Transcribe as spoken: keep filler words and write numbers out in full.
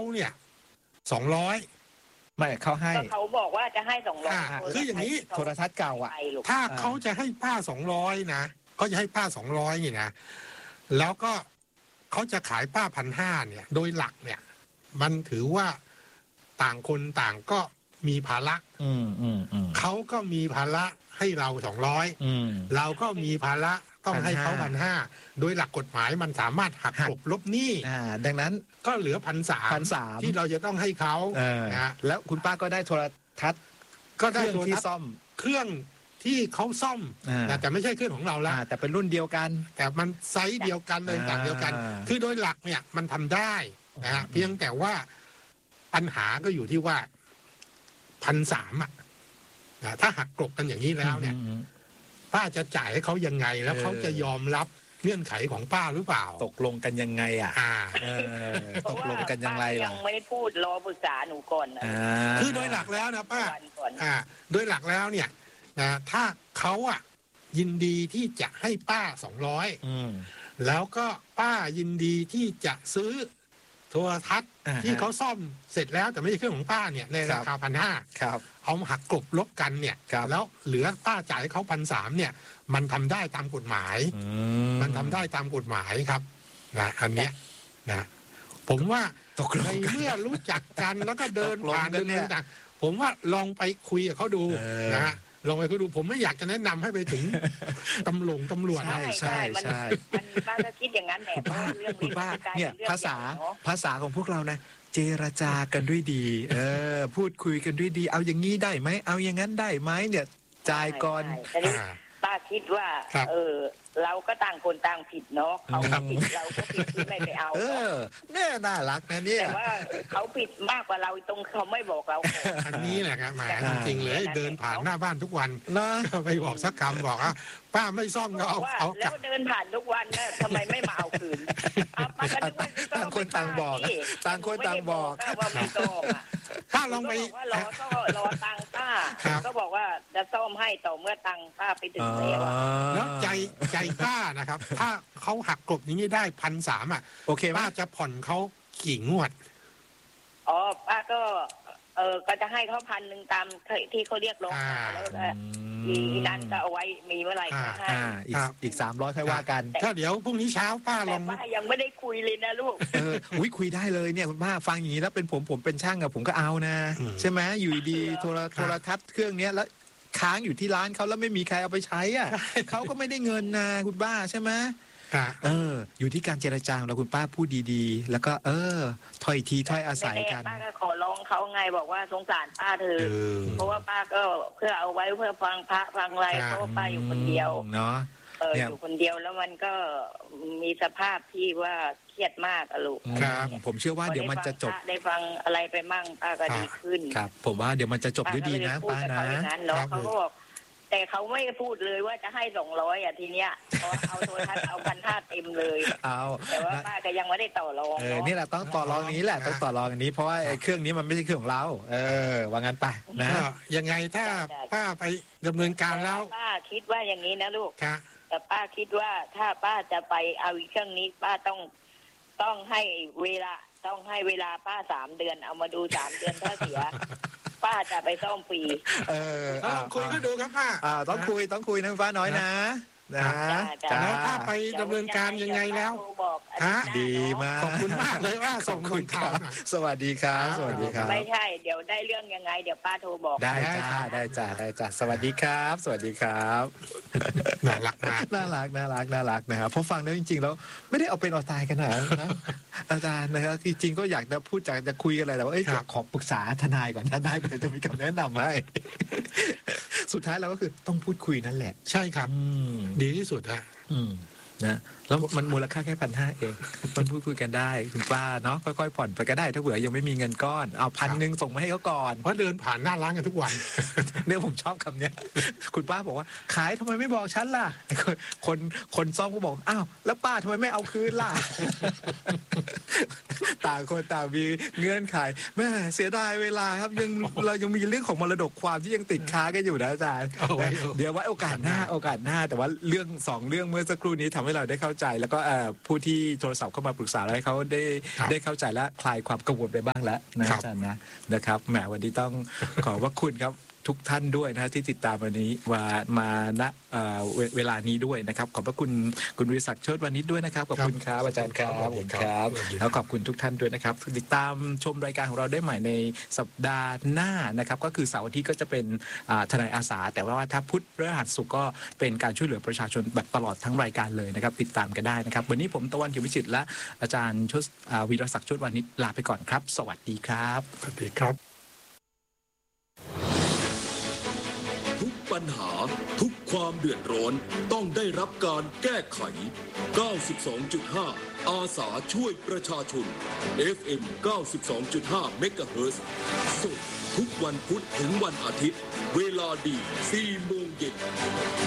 เนี่ยสองร้อยไม่เขาให้เขาบอกว่าจะให้สองร้อยคืออย่างนี้โทรทัศน์เก่าอ่ะถ้าเขาจะให้ป้าสองร้อยนะเขาจะให้ป้าสองร้อยนี่นะแล้วก็เขาจะขายป้าพันห้าเนี่ยโดยหลักเนี่ยมันถือว่าต่างคนต่างก็มีภาระเขาก็มีภาระให้เราสองร้อยเราก็มีภาระต้องให้เขาพันห้าโดยหลักกฎหมายมันสามารถหักกลบลบหนี้ดังนั้นก็เหลือพันสามพันสามที่เราจะต้องให้เขานะแล้วคุณป้าก็ได้โทรทัศน์ก็ได้โทรที่ทัศน์ซ่อมเครื่องที่เขาซ่อมแต่ไม่ใช่เครื่องของเราแล้วแต่เป็นรุ่นเดียวกันแต่มันไซส์เดียวกันเลยต่างเดียวกันคือโดยหลักเนี่ยมันทำได้นะฮะเพียงแต่ว่าปัญหาก็อยู่ที่ว่าพันสามอ่ะถ้าหักกลบกันอย่างนี้แล้วเนี่ยป้าจะจ่ายให้เขายังไงแล้วเขาจะยอมรับเงื่อนไขของป้าหรือเปล่าตกลงกันยังไงอ่ะตกลงกันยังไงล่ะยังไม่ได้พูดรอปรึกษาหนูก่อนนะคือโดยหลักแล้วนะป้าอ่าโดยหลักแล้วเนี่ยนะถ้าเขาอ่ะยินดีที่จะให้ป้าสองร้อยแล้วก็ป้ายินดีที่จะซื้อโทรทัศน์ที่เขาซ่อมเสร็จแล้วแต่ไม่ใช่เครื่องของป้าเนี่ยในราคาพันห้าเอาหักกลบลบกันเนี่ยแล้วเหลือป้าจ่ายเขาพันสามเนี่ยมันทำได้ตามกฎหมายมันทำได้ตามกฎหมายครับนะอันเนี้ยนะผมว่าในเมื่อรู้จักกันแล้วก็เดินผ่านเดินต่างผมว่าลองไปคุยกับเขาดูนะฮะลองไปคุยดูผมไม่อยากจะแนะนำให้ไปถึงตำรวจตำรวจใช่ใช่ใช่ป้าก็คิดอย่างนั้นแหละเพราะเรื่องคุณป้าเนี่ยภาษาภาษาของพวกเรานะเจรจากันด้วยดีเออพูดคุยกันด้วยดีเอาอย่างนี้ได้ไหมเอาอย่างนั้นได้ไหมเนี่ยจ่ายก่อนป้าคิดว่าเออเราก็ต่างคนต่างผิดเนาะเขาผิดเราก็ผิดที่ไม่ไปเอาเออเนี่ยน่ารักนะเนี่ยแต่ว่าเขาผิดมากกว่าเราตรงเขาไม่บอกเราอันนี้แหละครับหมายจริงเลยเดินผ่านหน้าบ้านทุกวันนะไปบอกสักคำบอกว่าป้าไม่ซ่อมก็เอาเอาแล้วเดินผ่านทุกวันเนี่ยทำไมไม่มาเอาคืนต่างคนต่างบอกต่างคนต่างบอกว่าไม่ซ่อมป้าลองไปว่ารอก็รอตังป้าก็บอกว่าจะซ่อมให้ต่อเมื่อตังป้าไปถึงแล้วแล้วใจใจป้านะครับถ้าเขาหักกลบอย่างนี้ได้พันสามอ่ะโอเคป้าจะผ่อนเขากี่งวดอ๋อป้าก็เออก็จะให้เขาพันหนึ่งตามที่เขาเรียกร้องแล้วก็มีนั้นก็เอาไว้มีเมื่อไหร่ก็ให้อีกอีกสามร้อยค่อยว่ากันถ้าเดี๋ยวพรุ่งนี้เช้าป้าลองป้ายังไม่ได้คุยเลยนะลูกเอออุ้ยคุยได้เลยเนี่ยป้าฟังอย่างนี้แล้วเป็นผมผมเป็นช่างอะผมก็เอานะใช่ไหมอยู่ดีโทรโทรทัศน์เครื่องนี้แล้วค้างอยู่ที่ร้านเขาแล้วไม่มีใครเอาไปใช้อ่ะเขาก็ไม่ได้เงินนะคุณป้าใช่ไหมเอออยู่ที่การเจรจาแล้วคุณป้าพูดดีๆแล้วก็เออถ้อยทีถ้อยอาศัยกันป้าก็ขอร้องเขาไงบอกว่าสงสารป้าเธอเพราะว่าป้าก็เพื่อเอาไว้เพื่อฟังพระฟังอะไรเพราะว่าป้าอยู่คนเดียวเนาะเอออยู่คนเดียวแล้วมันก็มีสภาพที่ว่าเครียดมากอะลูกครับผมเชื่อว่าเดี๋ยวมันจะจบได้ฟังอะไรไปมั่งป้าก็ดีขึ้นครับผมว่าเดี๋ยวมันจะจบด้วยดีนะป้านะเขาก็บอกแต่เขาไม่พูดเลยว่าจะให้สองร้อยอ่ะทีเนี้ยเขาเอาโทรทัศน์เอาพันห้าเต็มเลยเอาแต่ว่าป้าก็ยังไม่ได้ต่อรองเออนี่แหละต้องต่อรองนี้แหละต้องต่อรองอันนี้เพราะว่าเครื่องนี้มันไม่ใช่เครื่องของเราเออว่างั้นไปนะยังไงถ้าป้าไปดำเนินการแล้วป้าคิดว่าอย่างนี้นะลูกแต่ป้าคิดว่าถ้าป้าจะไปเอาอีกเครื่องนี้ป้าต้องต้องให้เวลาต้องให้เวลาป้าสามเดือนเอามาดูสามเดือนถ้าเสียป้าจะไปซ่อมฟรีเออคุยก็ดูครับป้าอ่าต้องคุยต้องคุยนะป้าน้อยนะนะแล้วถ้าไปดำเนินการยังไงแล้วฮะดีมากขอบคุณมากเลยว่าส่งคุณข่าวสวัสดีครับสวัสดีครับไม่ใช่เดี๋ยวได้เรื่องยังไงเดี๋ยวป้าโทรบอกได้จ้าได้จ้าได้จ้าสวัสดีครับสวัสดีครับน่ารักน่ารักน่ารักน่ารักนะครับพอฟังแล้วจริงๆแล้วไม่ได้เอาเป็นเอาตายกันนะอาจารย์นะครับจริงๆก็อยากจะพูดจากจะคุยกันอะไรแต่ว่าเอ้ยขอปรึกษาทนายก่อนทนายจะมีคำแนะนำให้สุดท้ายเราก็คือต้องพูดคุยนั่นแหละใช่ครับดีที่สุดฮะนะแล้วมันมูลค่าแค่พันห้าเองมันพูดคุยกันได้คุณป้าเนาะค่อยๆผ่อนไปก็ได้ถ้าเผื่อยังไม่มีเงินก้อนเอาพันหนึ่งส่งมาให้เขาก่อนเพราะเดินผ่านหน้าร้านกันทุกวันเนี่ยผมชอบคำนี้คุณป้าบอกว่าขายทำไมไม่บอกฉันล่ะคนคนซ่อมก็บอกอ้าวแล้วป้าทำไมไม่เอาคืนล่ะต่างคนต่างมีเงื่อนไขแม่เสียดายเวลาครับยังเรายังมีเรื่องของมรดกความที่ยังติดค้ากันอยู่นะอาจารย์เดี๋ยวไว้โอกาสหน้าโอกาสหน้าแต่ว่าเรื่องสองเรื่องเมื่อสักครู่นี้ทำำให้เราได้เข้าใจแล้วก็ผู้ที่โทรศัพท์เข้ามาปรึกษาให้เขาได้ได้เข้าใจและคลายความกังวลไปบ้างแล้วนะอาจารย์นะนะครับแหมวันนี้ต้องขอบพระคุณครับทุกท่านด้วยนะที่ติดตามวันนี้มามาณเวลานี้ด้วยนะครับขอบพระคุณคุณวิศักดิ์โชติวานิชด้วยนะครับขอบคุณครับอาจารย์ครับขอบคุณครับแล้วขอบคุณทุกท่านด้วยนะครับติดตามชมรายการของเราได้ใหม่ในสัปดาห์หน้านะครับก็คือเสาร์อาทิตย์ก็จะเป็นทนายอาสาแต่ว่าถ้าพุธพฤหัสศุกร์ก็เป็นการช่วยเหลือประชาชนแบบตลอดทั้งรายการเลยนะครับติดตามกันได้นะครับวันนี้ผมตะวันเขียววิจิตรและอาจารย์วิรศักดิ์โชติวานิชลาไปก่อนครับสวัสดีครับสวัสดีครับปัญหาทุกความเดือดร้อนต้องได้รับการแก้ไข เก้าสิบสองจุดห้า อาสาช่วยประชาชน เอฟ เอ็ม เก้าสิบสองจุดห้า เมกะเฮิรตซ์สดทุกวันพุธถึงวันอาทิตย์เวลาดี สี่โมงเย็น